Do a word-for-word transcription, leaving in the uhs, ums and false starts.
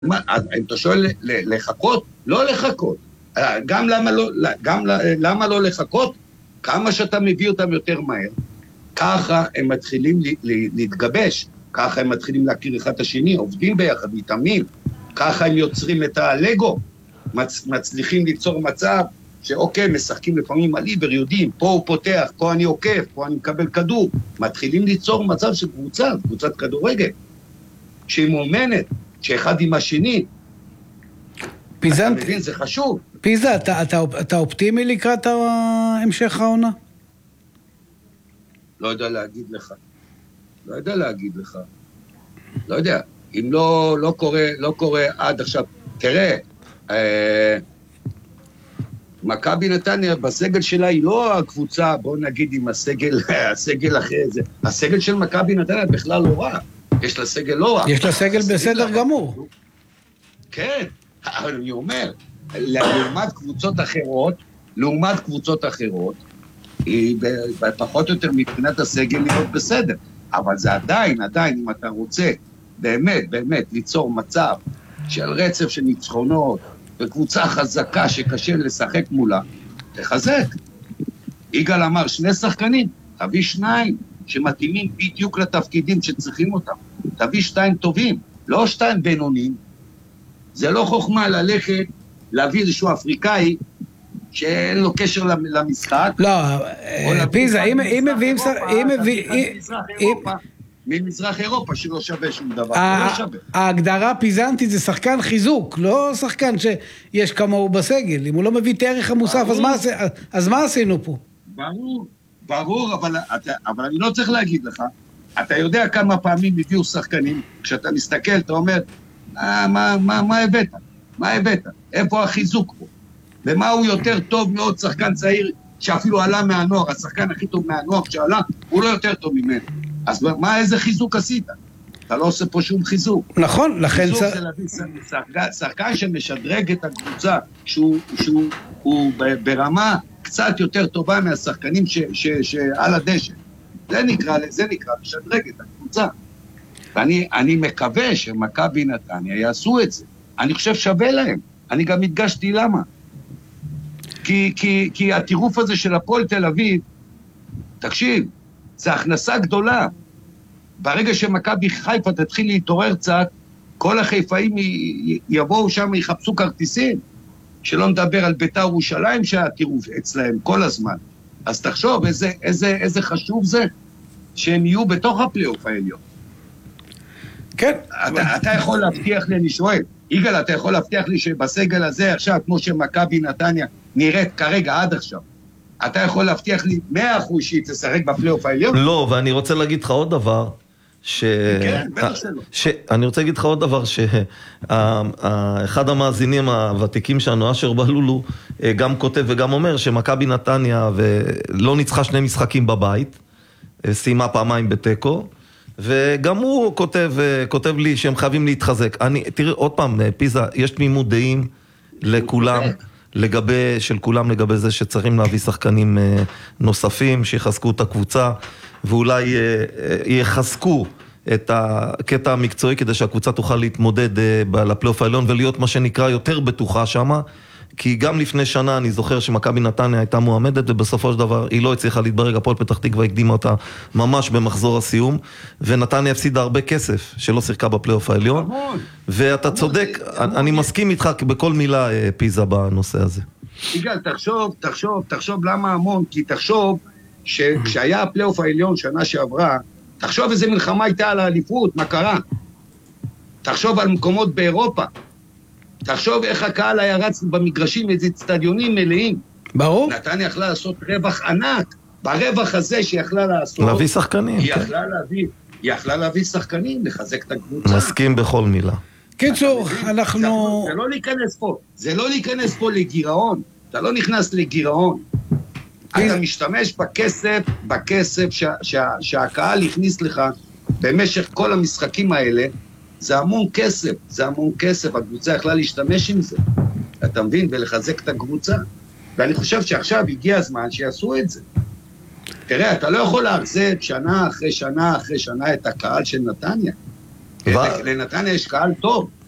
אם אתה שואל לחכות, לא לחכות. גם למה לא, גם למה לא לחכות? כמה שאתה מביא אותם יותר מהר, ככה הם מתחילים להתגבש, ככה הם מתחילים להכיר אחד את השני, עובדים ביחד, מתאמנים, ככה הם יוצרים את הלגו, מצ, מצליחים ליצור מצב שאוקיי, משחקים לפעמים על עיבר, יודעים, פה הוא פותח, פה אני עוקף, פה אני מקבל כדור, מתחילים ליצור מצב של קבוצה, קבוצת כדורגל, שהיא מאומנת, שאחד עם השני, פיזנט, אתה מבין, זה חשוב. פיזה, אתה, אתה, אתה אופטימי לקראת המשך העונה? לא יודע להגיד לך. לא יודע להגיד לך. לא יודע. אם לא, לא קורה, לא קורה עד עכשיו. תראה, אה, מכבי נתניה, בסגל שלה היא לא הקבוצה, בוא נגיד עם הסגל, הסגל אחרי זה. הסגל של מכבי נתניה בכלל לא רע. יש לה סגל לא רע. יש לה סגל בסדר גמור. כן, אבל אני אומר, לעומת קבוצות אחרות, לעומת קבוצות אחרות, היא פחות או יותר מבחינת הסגל להיות בסדר. אבל זה עדיין, עדיין, אם אתה רוצה באמת, באמת ליצור מצב של רצף של ניצחונות, וקבוצה חזקה שקשה לשחק מולה, תחזק. יגאל אמר, שני שחקנים, תביא שניים שמתאימים בדיוק לתפקידים שצריכים אותם. תביא שתיים טובים, לא שתיים בינונים. זה לא חוכמה ללכת, להביא איזשהו אפריקאי, שאין לו קשר למשחק. לא, פיזה, אם מביאים... ממזרח אירופה שלא שווה שום דבר. ההגדרה פיזנטית זה שחקן חיזוק, לא שחקן שיש כמוהו בסגל. אם הוא לא מביא את הערך המוסף, אז מה עשינו פה? ברור, ברור, אבל אני לא צריך להגיד לך, אתה יודע כמה פעמים הביאו שחקנים, כשאתה מסתכל, אתה אומר, מה הבאת? מה הבאת? איפה החיזוק פה? ומה הוא יותר טוב מאוד שחקן צעיר שאפילו עלה מהנוער, השחקן הכי טוב מהנוער שעלה, הוא לא יותר טוב ממנו. אז מה, איזה חיזוק עשית? אתה לא עושה פה שום חיזוק. נכון, לכן... חיזוק זה להביא שחקן שמשדרג את הקבוצה, שהוא, שהוא הוא ברמה קצת יותר טובה מהשחקנים ש, ש, שעל הדשא. זה נקרא, זה נקרא משדרג את הקבוצה. ואני אני מקווה שמכבי נתניה יעשו את זה. אני חושב שווה להם. אני גם הדגשתי למה. כי, כי, כי הטירוף הזה של הפועל תל אביב, תקשיב, זה הכנסה גדולה. ברגע שמכבי חיפה תתחיל להתעורר קצת, כל החיפאים יבואו שם, יחפשו כרטיסים, שלא נדבר על בית"ר ירושלים שהטירוף אצלהם כל הזמן. אז תחשוב איזה, איזה, איזה חשוב זה שהם יהיו בתוך הפלייאוף העליון. כן. אתה, אתה יכול להבטיח לי, אני שואל, יגאל, אתה יכול להבטיח לי שבסגל הזה עכשיו, כמו שמכבי נתניה נראית כרגע עד עכשיו, אתה יכול להבטיח לי מאה אחוז שהיא תשחק בפלייאוף העליון? לא, ואני רוצה להגיד לך עוד דבר, ש... כן, בטח שלא. ש... אני רוצה להגיד לך עוד דבר, שאחד המאזינים הוותיקים שלנו, אשר בלולו, גם כותב וגם אומר שמכבי נתניה ולא ניצחה שני משחקים בבית, סיימה פעמיים בטקו, וגם הוא כותב, כותב לי שהם חייבים להתחזק. אני, תראה, עוד פעם, פיזה, יש תמימות דעים לכולם, לגבי, של כולם לגבי זה שצריכים להביא שחקנים נוספים, שיחזקו את הקבוצה, ואולי יחזקו את הקטע המקצועי, כדי שהקבוצה תוכל להתמודד לפלייאוף העליון, ולהיות מה שנקרא יותר בטוחה שמה, כי גם לפני שנה אני זוכר שמכבי נתניה הייתה מועמדת, ובסופו של דבר היא לא הצליחה להתברג, הפועל פתח תקווה הקדימה אותה ממש במחזור הסיום, ונתניה הפסידה הרבה כסף שלא שיחקה בפלייאוף העליון, ואתה צודק, אני מסכים איתך בכל מילה פיזה בנושא הזה. יגאל, תחשוב, תחשוב, תחשוב למה המון, כי תחשוב שכשהיה הפלייאוף העליון שנה שעברה, תחשוב איזה מלחמה הייתה על האליפות, מה קרה? תחשוב על מקומות באירופה, תחשוב איך הקהל היה רץ במגרשים, איזה צטדיונים מלאים. ברור. נתניה יכלה לעשות רווח ענק, ברווח הזה שיכלה לעשות. להביא שחקנים. היא יכלה להביא, היא יכלה להביא שחקנים, לחזק את הקבוצה. מסכים בכל מילה. קיצור, אנחנו... זה לא להיכנס פה, זה לא להיכנס פה לגירעון, אתה לא נכנס לגירעון. אתה משתמש בכסף, בכסף שה, שה, שהקהל הכניס לך במשך כל המשחקים האלה, זה המון כסף, זה המון כסף, הקבוצה יכלה להשתמש עם זה, אתה מבין, ולחזק את הקבוצה. ואני חושב שעכשיו הגיע הזמן שיעשו את זה. תראה, אתה לא יכול להחזק שנה אחרי שנה אחרי שנה את הקהל של נתניה. לנתניה יש קהל טוב,